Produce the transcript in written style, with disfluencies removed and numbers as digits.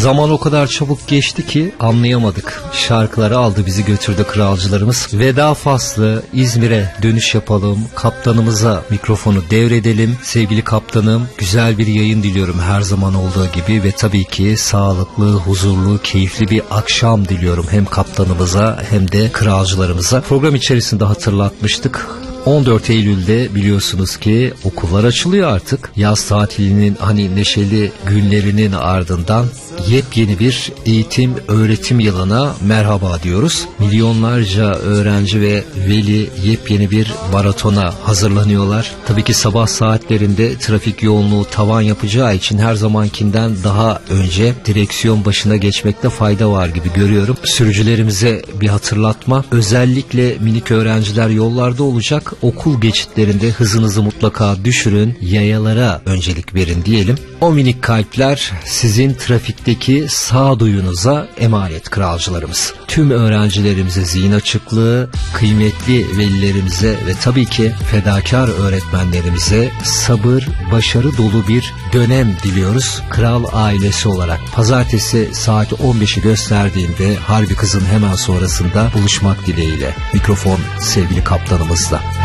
Zaman o kadar çabuk geçti ki anlayamadık. Şarkıları aldı bizi götürdü kralcılarımız. Veda faslı, İzmir'e dönüş yapalım. Kaptanımıza mikrofonu devredelim. Sevgili kaptanım, güzel bir yayın diliyorum her zaman olduğu gibi ve tabii ki sağlıklı, huzurlu, keyifli bir akşam diliyorum hem kaptanımıza hem de kralcılarımıza. Program içerisinde hatırlatmıştık. 14 Eylül'de biliyorsunuz ki okullar açılıyor artık. Yaz tatilinin hani neşeli günlerinin ardından yepyeni bir eğitim öğretim yılına merhaba diyoruz. Milyonlarca öğrenci ve veli yepyeni bir maratona hazırlanıyorlar. Tabii ki sabah saatlerinde trafik yoğunluğu tavan yapacağı için her zamankinden daha önce direksiyon başına geçmekte fayda var gibi görüyorum. Sürücülerimize bir hatırlatma. Özellikle minik öğrenciler yollarda olacak. Okul geçitlerinde hızınızı mutlaka düşürün, yayalara öncelik verin diyelim. O minik kalpler sizin trafikteki sağduyunuza emanet kralcılarımız. Tüm öğrencilerimize zihin açıklığı, kıymetli velilerimize ve tabii ki fedakar öğretmenlerimize sabır, başarı dolu bir dönem diliyoruz. Kral ailesi olarak pazartesi saat 15'i gösterdiğinde Harbi Kız'ın hemen sonrasında buluşmak dileğiyle. Mikrofon sevgili kaptanımızla.